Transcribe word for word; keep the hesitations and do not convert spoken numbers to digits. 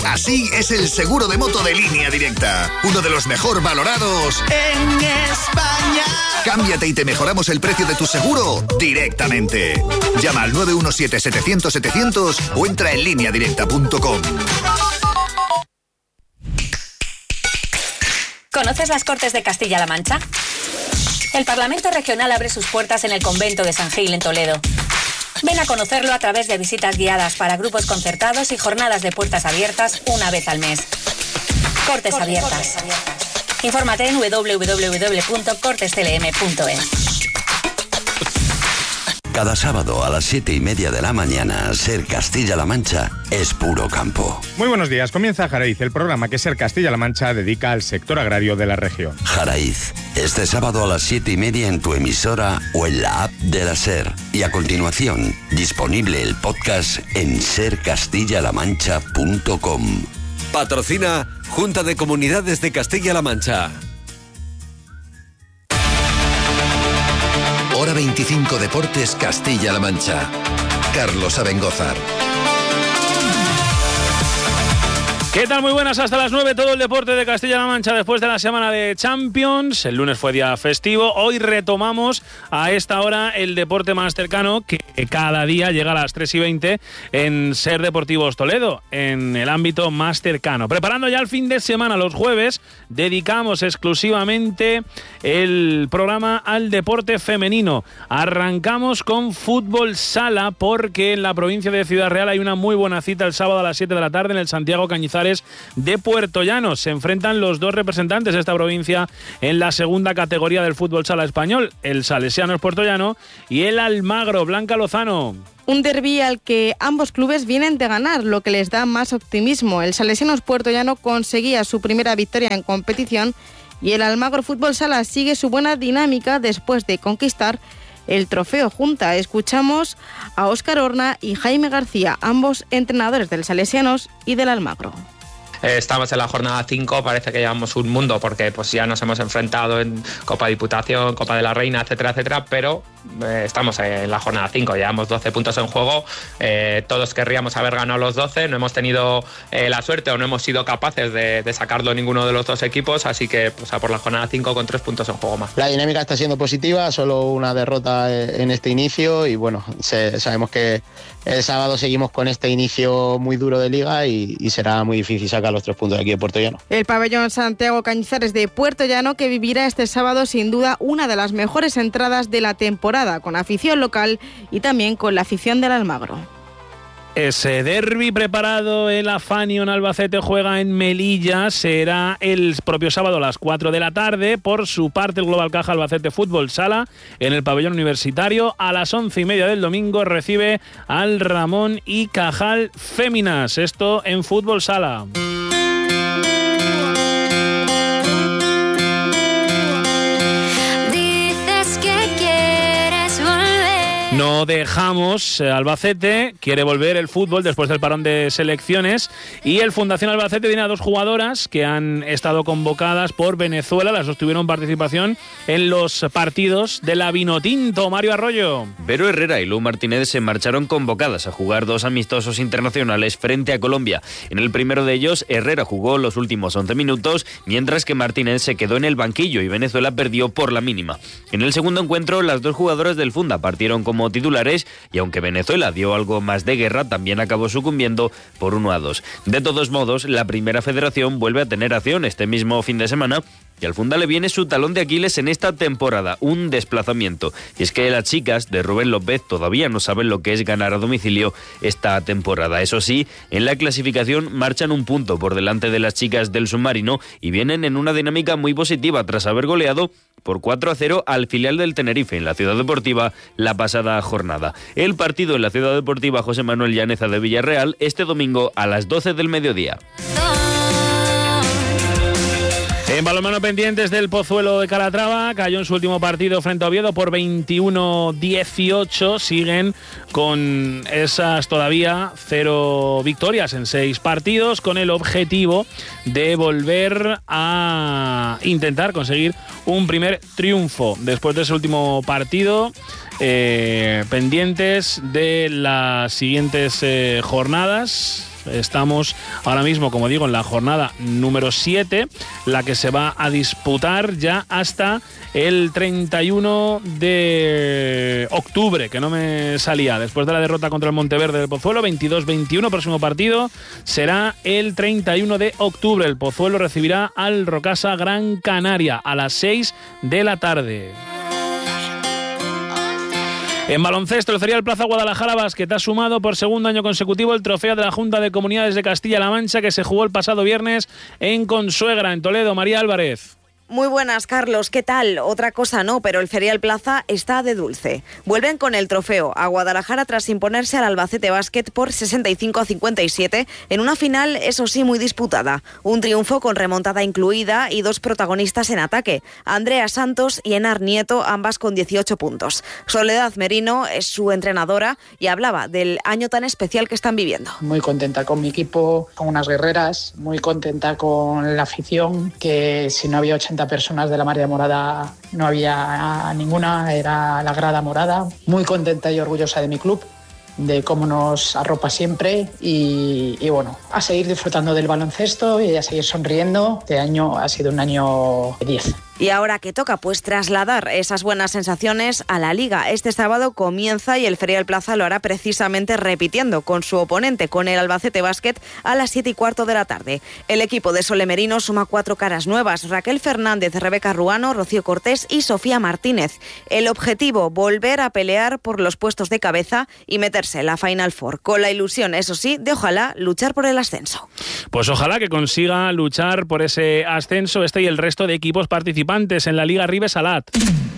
Así es el seguro de moto de Línea Directa. Uno de los mejor valorados en España. Cámbiate y te mejoramos el precio de tu seguro directamente. Llama al nueve uno siete, setecientos, setecientos o entra en línea directa punto com. ¿Conoces las Cortes de Castilla-La Mancha? El Parlamento Regional abre sus puertas en el convento de San Gil, en Toledo. Ven a conocerlo a través de visitas guiadas para grupos concertados y jornadas de puertas abiertas una vez al mes. Cortes, Cortes abiertas. Cortes abiertas. Infórmate en doble u doble u doble u punto cortes t l m punto e s. Cada sábado a las siete y media de la mañana, Ser Castilla-La Mancha es puro campo. Muy buenos días. Comienza Jaraiz, el programa que Ser Castilla-La Mancha dedica al sector agrario de la región. Jaraiz, este sábado a las siete y media en tu emisora o en la app de la Ser. Y a continuación, disponible el podcast en ser castilla la mancha punto com. Patrocina Junta de Comunidades de Castilla-La Mancha. Hora veinticinco Deportes Castilla-La Mancha. Carlos Abengózar. ¿Qué tal? Muy buenas, hasta las nueve todo el deporte de Castilla-La Mancha después de la semana de Champions. El lunes fue día festivo. Hoy retomamos a esta hora el deporte más cercano que cada día llega a las tres y veinte en Ser Deportivos Toledo, en el ámbito más cercano. Preparando ya el fin de semana, los jueves, dedicamos exclusivamente el programa al deporte femenino. Arrancamos con fútbol sala porque en la provincia de Ciudad Real hay una muy buena cita el sábado a las siete de la tarde en el Santiago Cañizares de Puertollano. Se enfrentan los dos representantes de esta provincia en la segunda categoría del fútbol sala español, el Salesianos Puertollano y el Almagro. Blanca Lozano. Un derbi al que ambos clubes vienen de ganar, lo que les da más optimismo. El Salesianos Puertollano conseguía su primera victoria en competición y el Almagro Fútbol Sala sigue su buena dinámica después de conquistar el trofeo Junta. Escuchamos a Óscar Horna y Jaime García, ambos entrenadores del Salesianos y del Almagro. Estamos en la jornada cinco, parece que llevamos un mundo porque pues ya nos hemos enfrentado en Copa Diputación, Copa de la Reina, etcétera, etcétera, pero eh, estamos en la jornada cinco, llevamos doce puntos en juego, eh, todos querríamos haber ganado los doce, no hemos tenido eh, la suerte o no hemos sido capaces de, de sacarlo ninguno de los dos equipos, así que pues, a por la jornada cinco con tres puntos en juego más. La dinámica está siendo positiva, solo una derrota en este inicio y bueno, se, sabemos que el sábado seguimos con este inicio muy duro de liga y, y será muy difícil sacar los tres puntos de aquí de Puertollano. El pabellón Santiago Cañizares de Puertollano que vivirá este sábado sin duda una de las mejores entradas de la temporada, con afición local y también con la afición del Almagro. Ese derbi preparado, el Afanion Albacete juega en Melilla, será el propio sábado a las cuatro de la tarde. Por su parte, el Global Caja Albacete Fútbol Sala en el pabellón universitario a las once y media del domingo recibe al Ramón y Cajal Féminas. Esto en Fútbol Sala. No dejamos, Albacete quiere volver el fútbol después del parón de selecciones y el Fundación Albacete tiene a dos jugadoras que han estado convocadas por Venezuela, las dos tuvieron participación en los partidos de la Vinotinto. Mario Arroyo. Vero Herrera y Lu Martínez se marcharon convocadas a jugar dos amistosos internacionales frente a Colombia. En el primero de ellos, Herrera jugó los últimos once minutos, mientras que Martínez se quedó en el banquillo y Venezuela perdió por la mínima. En el segundo encuentro, las dos jugadoras del Funda partieron como titulares y aunque Venezuela dio algo más de guerra, también acabó sucumbiendo por uno a dos. De todos modos, la Primera Federación vuelve a tener acción este mismo fin de semana y al Funda le viene su talón de Aquiles en esta temporada, un desplazamiento. Y es que las chicas de Rubén López todavía no saben lo que es ganar a domicilio esta temporada. Eso sí, en la clasificación marchan un punto por delante de las chicas del Submarino y vienen en una dinámica muy positiva tras haber goleado por cuatro a cero al filial del Tenerife en la Ciudad Deportiva la pasada jornada. El partido en la Ciudad Deportiva José Manuel Llaneza de Villarreal este domingo a las doce del mediodía. En balonmano pendientes del Pozuelo de Calatrava, cayó en su último partido frente a Oviedo por veintiuno dieciocho. Siguen con esas todavía cero victorias en seis partidos, con el objetivo de volver a intentar conseguir un primer triunfo después de ese último partido. Eh, pendientes de las siguientes eh, jornadas. Estamos ahora mismo, como digo, en la jornada número siete, la que se va a disputar ya hasta el treinta y uno de octubre, que no me salía, después de la derrota contra el Monteverde del Pozuelo, veintidós veintiuno, próximo partido será el treinta y uno de octubre. El Pozuelo recibirá al Rocasa Gran Canaria a las seis de la tarde. En baloncesto, el Ferial Plaza Guadalajara Basket ha sumado por segundo año consecutivo el trofeo de la Junta de Comunidades de Castilla-La Mancha, que se jugó el pasado viernes en Consuegra, en Toledo. María Álvarez. Muy buenas, Carlos. ¿Qué tal? Otra cosa no, pero el Ferial Plaza está de dulce. Vuelven con el trofeo a Guadalajara tras imponerse al Albacete Basket por sesenta y cinco a cincuenta y siete en una final, eso sí, muy disputada. Un triunfo con remontada incluida y dos protagonistas en ataque, Andrea Santos y Enar Nieto, ambas con dieciocho puntos. Soledad Merino es su entrenadora y hablaba del año tan especial que están viviendo. Muy contenta con mi equipo, con unas guerreras, muy contenta con la afición, que si no había ochenta personas de la Marea Morada no había ninguna, era la grada morada. Muy contenta y orgullosa de mi club, de cómo nos arropa siempre y, y bueno, a seguir disfrutando del baloncesto y a seguir sonriendo. Este año ha sido un año diez. Y ahora que toca, pues trasladar esas buenas sensaciones a la Liga. Este sábado comienza y el Ferial Plaza lo hará precisamente repitiendo con su oponente, con el Albacete Basket, a las siete y cuarto de la tarde. El equipo de Sole Merino suma cuatro caras nuevas: Raquel Fernández, Rebeca Ruano, Rocío Cortés y Sofía Martínez. El objetivo, volver a pelear por los puestos de cabeza y meterse en la Final Four, con la ilusión, eso sí, de ojalá luchar por el ascenso. Pues ojalá que consiga luchar por ese ascenso este y el resto de equipos participantes en la Liga Ribes Salat.